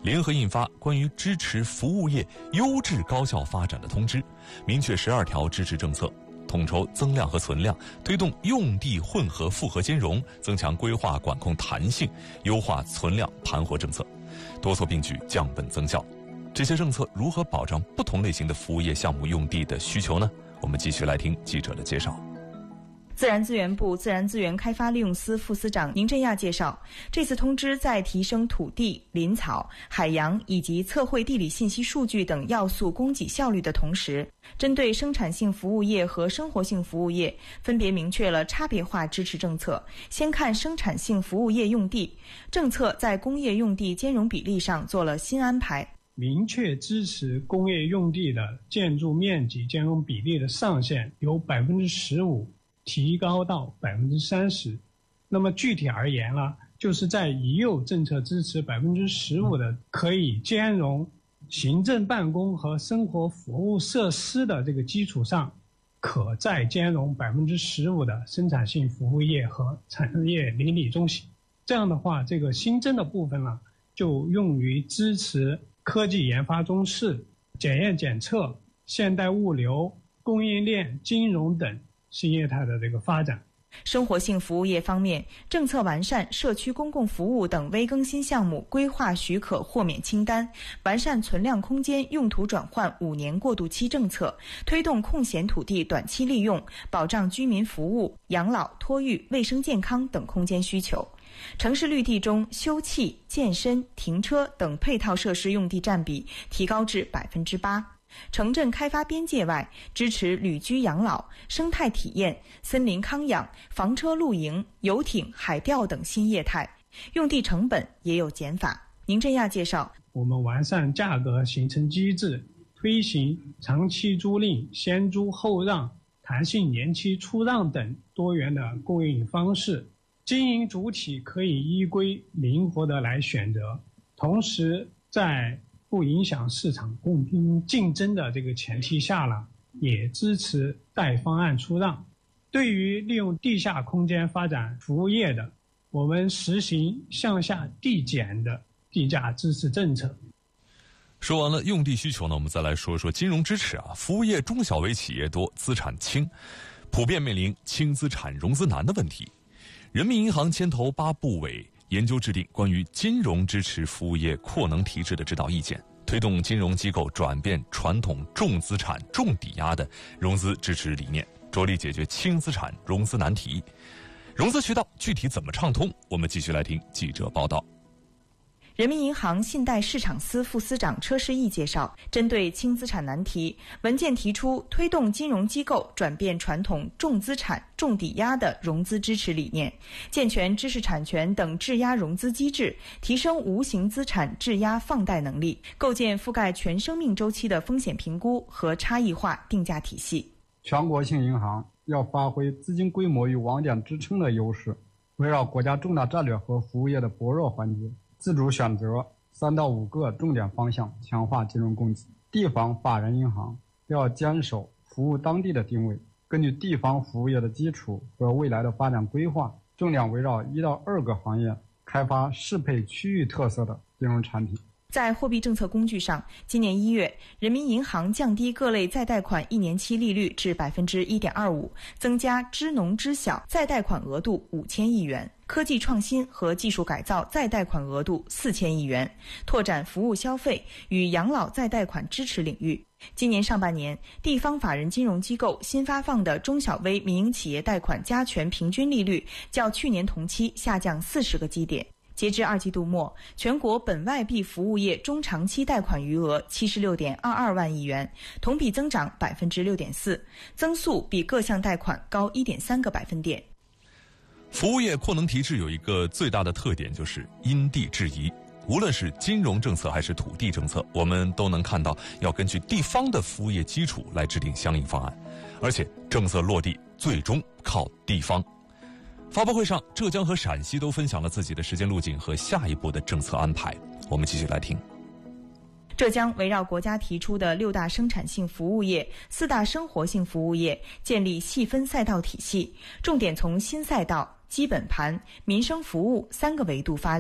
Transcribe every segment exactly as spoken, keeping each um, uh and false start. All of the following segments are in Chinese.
联合印发关于支持服务业优质高效发展的通知，明确十二条支持政策，统筹增量和存量，推动用地混合复合兼容，增强规划管控弹性，优化存量盘活政策，多措并举，降本增效。这些政策如何保障不同类型的服务业项目用地的需求呢？我们继续来听记者的介绍。 自然资源部自然资源开发利用司副司长宁振亚介绍，这次通知在提升土地、林草、海洋以及测绘地理信息数据等要素供给效率的同时，针对生产性服务业和生活性服务业，分别明确了差别化支持政策。先看生产性服务业用地，政策在工业用地兼容比例上做了新安排， 明确支持工业用地的建筑面积兼容比例的上限由百分之十五提高到百分之三十。那么具体而言呢，就是在已有政策支持百分之十五的可以兼容行政办公和生活服务设施的这个基础上，可再兼容百分之十五的生产性服务业和产业邻里中心。这样的话，这个新增的部分呢，就用于支持科技研发中试、检验检测、现代物流、供应链、金融等新业态的这个发展。 生活性服务业方面，政策完善社区公共服务等微更新项目规划许可豁免清单，完善存量空间用途转换五年过渡期政策，推动空闲土地短期利用，保障居民服务、养老、托育、卫生健康等空间需求。城市绿地中休憩、健身、停车等配套设施用地占比提高至百分之八。城镇开发边界外，支持旅居养老、生态体验、森林康养、房车露营、游艇、海钓等新业态，用地成本也有减法。宁振亚介绍， 我们完善价格形成机制，推行长期租赁、先租后让、弹性年期出让等多元的供应方式，经营主体可以依规灵活地来选择，同时在不影响市场公平竞争的这个前提下呢，也支持带方案出让。对于利用地下空间发展服务业的，我们实行向下递减的地价支持政策。 说完了用地需求呢，我们再来说说金融支持啊。服务业中小微企业多，资产轻，普遍面临轻资产融资难的问题。人民银行牵头八部委研究制定关于金融支持服务业扩能提质的指导意见，推动金融机构转变传统重资产重抵押的融资支持理念，着力解决轻资产融资难题。融资渠道具体怎么畅通？我们继续来听记者报道。 人民银行信贷市场司副司长车世义介绍，针对轻资产难题，文件提出推动金融机构转变传统重资产重抵押的融资支持理念，健全知识产权等质押融资机制，提升无形资产质押放贷能力，构建覆盖全生命周期的风险评估和差异化定价体系。 全国性银行要发挥资金规模与网点支撑的优势，围绕国家重大战略和服务业的薄弱环节，自主选择三到五个重点方向，强化金融供给。地方法人银行要坚守服务当地的定位，根据地方服务业的基础和未来的发展规划，重点围绕一到二个行业开发适配区域特色的金融产品。 在货币政策工具上，今年一月，人民银行降低各类再贷款一年期利率至百分之一点二五，增加支农支小再贷款额度五千亿元，科技创新和技术改造再贷款额度四千亿元，拓展服务消费与养老再贷款支持领域。今年上半年，地方法人金融机构新发放的中小微民营企业贷款加权平均利率较去年同期下降四十个基点。截至二季度末，全国本外币服务业中长期贷款余额七十六点二二万亿元，同比增长百分之六点四，增速比各项贷款高一点三个百分点。 服务业扩能提质有一个最大的特点，就是因地制宜。无论是金融政策还是土地政策，我们都能看到要根据地方的服务业基础来制定相应方案，而且政策落地最终靠地方。发布会上，浙江和陕西都分享了自己的时间路径和下一步的政策安排。我们继续来听。 浙江围绕国家提出的六大生产性服务业、四大生活性服务业，建立细分赛道体系，重点从新赛道、基本盘、民生服务三个维度发力。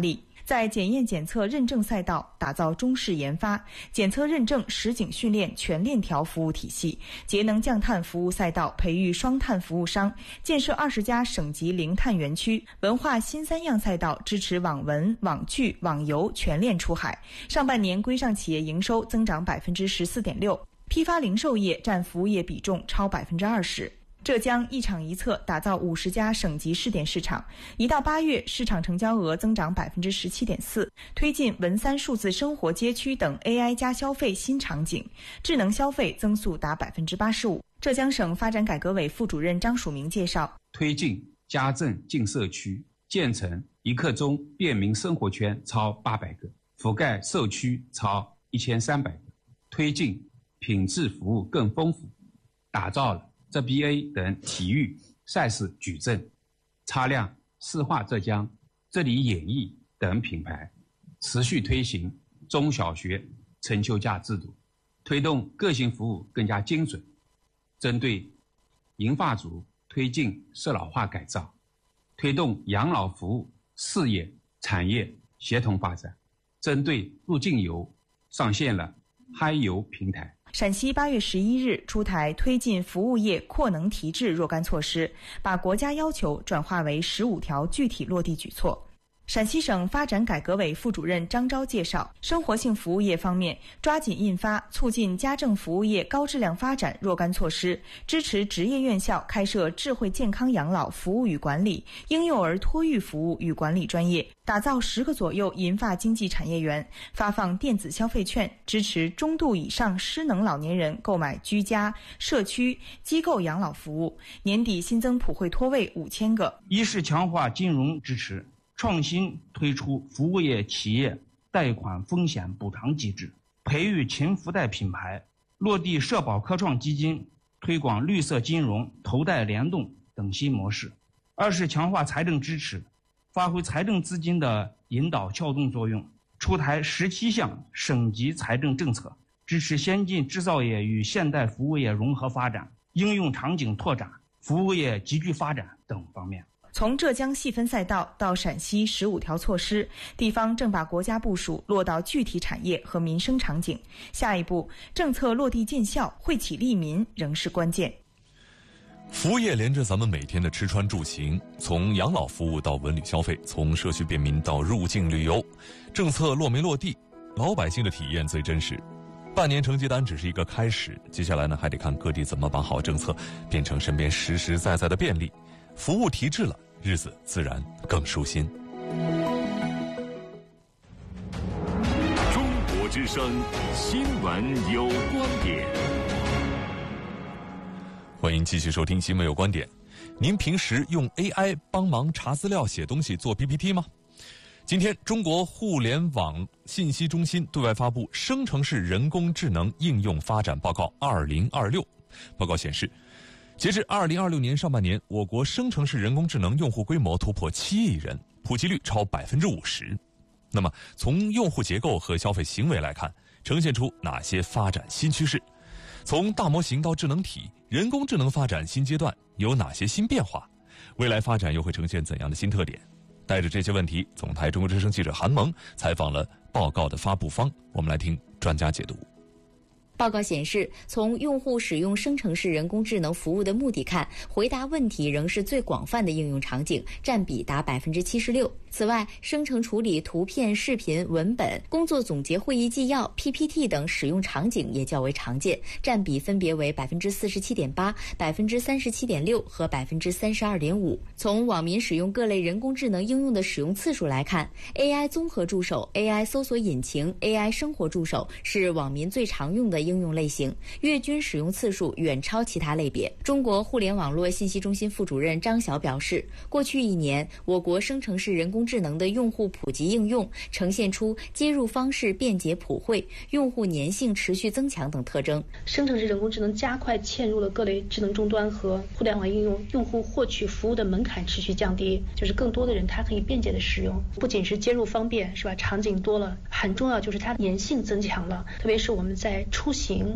在检验检测认证赛道打造中式研发、检测认证实景训练全链条服务体系，节能降碳服务赛道培育双碳服务商，建设二十家省级零碳园区。文化新三样赛道支持网文、网剧、网游全链出海。上半年规上企业营收增长百分之十四点六，批发零售业占服务业比重超百分之二十。浙江一厂一策打造五十家省级试点市场，一到八月市场成交额增长百分之十七点四，推进文三数字生活街区等 A I 加消费新场景，智能消费增速达百分之八十五。浙江省发展改革委副主任张曙明介绍， 推进家政进社区，建成一刻钟便民生活圈超八百个，覆盖社区超一千三百个，推进品质服务更丰富，打造了浙 B A 等体育赛事矩阵，擦亮市话浙江、这里演艺等品牌，持续推行中小学成就价制度，推动个性服务更加精准，针对银发族推进社老化改造，推动养老服务事业产业协同发展，针对入境游上线了嗨游平台。 陕西八月十一日出台推进服务业扩能提质若干措施，把国家要求转化为十五条具体落地举措。陕西省发展改革委副主任张钊介绍，生活性服务业方面，抓紧印发促进家政服务业高质量发展若干措施，支持职业院校开设智慧健康养老服务与管理、婴幼儿托育服务与管理专业，打造十个左右银发经济产业园，发放电子消费券，支持中度以上失能老年人购买居家、社区、机构养老服务。年底新增普惠托位五千个。 一是强化金融支持，创新推出服务业企业贷款风险补偿机制，培育勤福贷品牌，落地社保科创基金，推广绿色金融、投贷联动等新模式。二是强化财政支持，发挥财政资金的引导撬动作用，出台十七项省级财政政策，支持先进制造业与现代服务业融合发展、应用场景拓展、服务业集聚发展等方面。 从浙江细分赛道到陕西十五条措施，地方正把国家部署落到具体产业和民生场景。下一步，政策落地见效，惠企利民仍是关键。 服务业连着咱们每天的吃穿住行，从养老服务到文旅消费，从社区便民到入境旅游，政策落没落地，老百姓的体验最真实。半年成绩单只是一个开始，接下来呢，还得看各地怎么把好政策变成身边实实在在的便利，服务提质了，日子自然更舒心。 中国之声新闻有观点， 欢迎继续收听新闻有观点。您平时用 A I 帮忙查资料、写东西、做 P P T 吗？今天，中国互联网信息中心对外发布《生成式人工智能应用发展报告二零二六》。报告显示，截至二零二六年上半年，我国生成式人工智能用户规模突破七亿人，普及率超百分之五十。那么，从用户结构和消费行为来看，呈现出哪些发展新趋势？从大模型到智能体，人工智能发展新阶段有哪些新变化？未来发展又会呈现怎样的新特点？带着这些问题，总台中国之声记者韩萌采访了报告的发布方，我们来听专家解读。 报告显示，从用户使用生成式人工智能服务的目的看，回答问题仍是最广泛的应用场景，占比达百分之七十六。此外，生成处理图片、视频、文本、工作总结、会议纪要、P P T 等使用场景也较为常见，占比分别为百分之四十七点八、百分之三十七点六和百分之三十二点五。从网民使用各类人工智能应用的使用次数来看 ，A I 综合助手、A I 搜索引擎、A I 生活助手是网民最常用的应用类型，月均使用次数远超其他类别。中国互联网络信息中心副主任张晓表示，过去一年，我国生成式人工智能的用户普及应用呈现出接入方式便捷普惠、用户粘性持续增强等特征。 生成式人工智能加快嵌入了各类智能终端和互联网应用，用户获取服务的门槛持续降低，就是更多的人他可以便捷的使用。不仅是接入方便，是吧？场景多了，很重要就是它粘性增强了，特别是我们在出行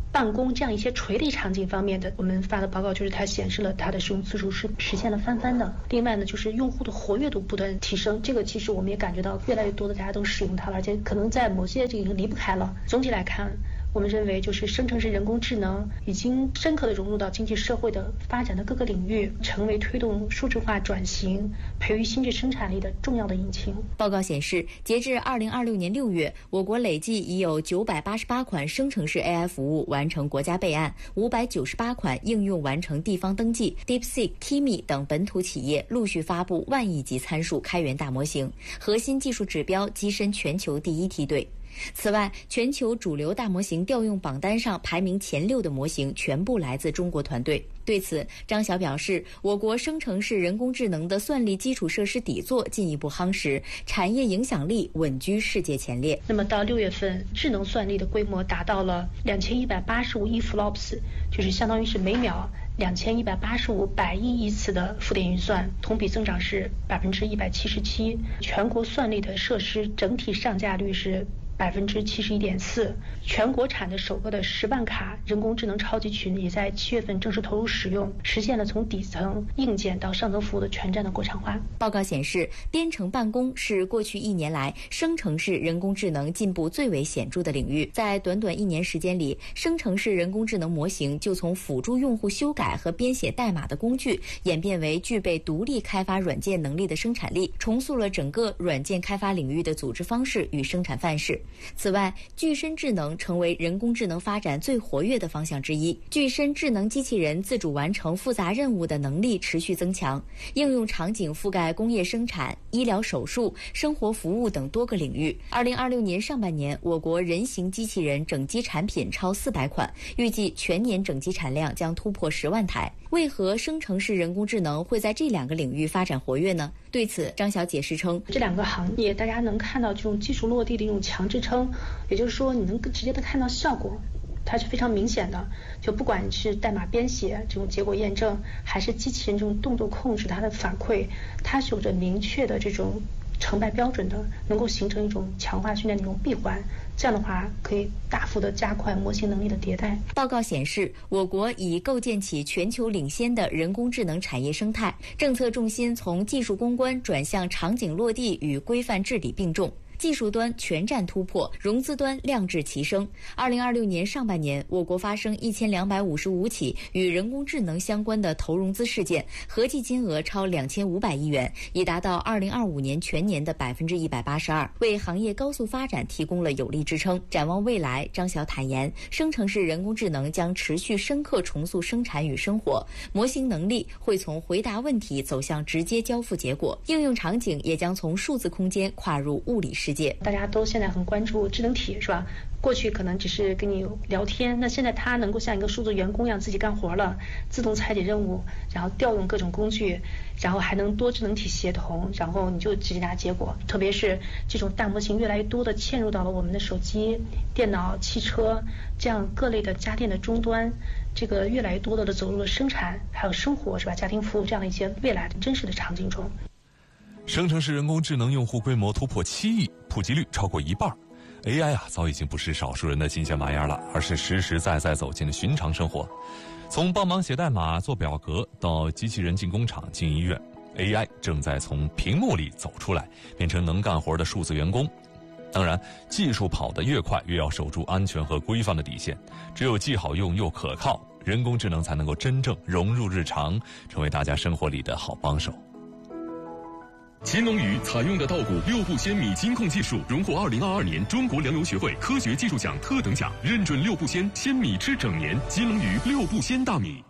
办公这样一些垂类场景方面的，我们发的报告就是它显示了它的使用次数是实现了翻番的。另外呢，就是用户的活跃度不断提升，这个其实我们也感觉到越来越多的大家都使用它了，而且可能在某些这个已经离不开了。总体来看，我们认为就是生成式人工智能已经深刻地融入到经济社会的发展的各个领域，成为推动数字化转型、培育新质生产力的重要的引擎。 报告显示，截至二零二六年六月，我国累计已有九百八十八款生成式 A I 服务完成国家备案，五百九十八款应用完成地方登记。DeepSeek、Kimi 等本土企业陆续发布万亿级参数开源大模型，核心技术指标跻身全球第一梯队。此外，全球主流大模型调用榜单上排名前六的模型全部来自中国团队。对此，张晓表示，我国生成式人工智能的算力基础设施底座进一步夯实，产业影响力稳居世界前列。 那么到六月份，智能算力的规模达到了两千一百八十五亿 flops， 就是相当于是每秒两千一百八十五百亿亿次的负电运算，同比增长是百分之一百七十七。全国算力的设施整体上架率是百分之七十一点四，全国产的首个的十万卡人工智能超级群也在七月份正式投入使用，实现了从底层硬件到上层服务的全站的国产化。 报告显示，编程办公是过去一年来生成式人工智能进步最为显著的领域。在短短一年时间里，生成式人工智能模型就从辅助用户修改和编写代码的工具，演变为具备独立开发软件能力的生产力，重塑了整个软件开发领域的组织方式与生产范式。此外，具身智能成为人工智能发展最活跃的方向之一。具身智能机器人自主完成复杂任务的能力持续增强，应用场景覆盖工业生产、医疗手术、生活服务等多个领域。二零二六年上半年，我国人形机器人整机产品超四百款，预计全年整机产量将突破十万台。为何生成式人工智能会在这两个领域发展活跃呢？对此，张晓解释称， 这两个行业大家能看到这种技术落地的一种强支撑，也就是说你能直接的看到效果，它是非常明显的。就不管是代码编写这种结果验证，还是机器人这种动作控制它的反馈，它是有着明确的这种成败标准的，能够形成一种强化训练的一种闭环。这样的话，可以大幅的加快模型能力的迭代。 报告显示，我国已构建起全球领先的人工智能产业生态，政策重心从技术攻关转向场景落地与规范治理并重。技术端全站突破，融资端量质齐升。二零二六年上半年，我国发生一千两百五十五起与人工智能相关的投融资事件，合计金额超两千五百亿元，已达到二零二五年全年的百分之一百八十二，为行业高速发展提供了有力支撑。展望未来，张晓坦言，生成式人工智能将持续深刻重塑生产与生活，模型能力会从回答问题走向直接交付结果，应用场景也将从数字空间跨入物理世界。 大家都现在很关注智能体，是吧？过去可能只是跟你聊天，那现在它能够像一个数字员工一样自己干活了，自动拆解任务，然后调用各种工具，然后还能多智能体协同，然后你就直接拿结果。特别是这种大模型越来越多的嵌入到了我们的手机、电脑、汽车这样各类的家电的终端，这个越来越多的走入了生产还有生活，是吧？家庭服务这样的一些未来的真实的场景中。 生成式人工智能用户规模突破七亿，普及率超过一半。A I 啊，早已经不是少数人的新鲜玩意儿了，而是实实在在走进了寻常生活。从帮忙写代码、做表格，到机器人进工厂、进医院 ，A I 正在从屏幕里走出来，变成能干活的数字员工。当然，技术跑得越快，越要守住安全和规范的底线。只有既好用又可靠，人工智能才能够真正融入日常，成为大家生活里的好帮手。 乾隆鱼采用的稻谷六步鲜米金控技术，荣获二零二二年中国粮油学会科学技术奖特等奖，认准六步鲜鲜米吃整年。金龙鱼六步鲜大米。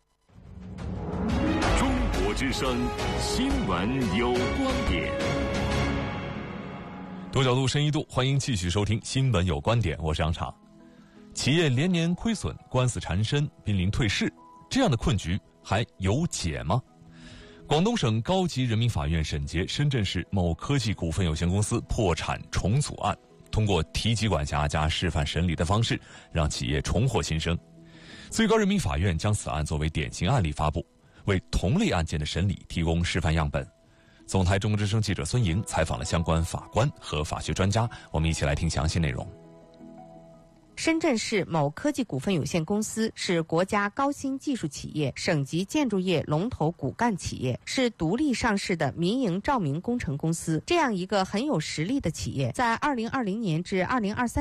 中国之声新闻有观点。 多角度深一度，欢迎继续收听新闻有观点，我是杨畅。企业连年亏损，官司缠身，濒临退市，这样的困局还有解吗？广东省高级人民法院审结深圳市某科技股份有限公司破产重组案，通过提级管辖加示范审理的方式，让企业重获新生。最高人民法院将此案作为典型案例发布，为同类案件的审理提供示范样本。总台中国之声记者孙莹采访了相关法官和法学专家，我们一起来听详细内容。 深圳市某科技股份有限公司是国家高新技术企业、省级建筑业龙头骨干企业，是独立上市的民营照明工程公司。这样一个很有实力的企业，在二零二零年至二零二三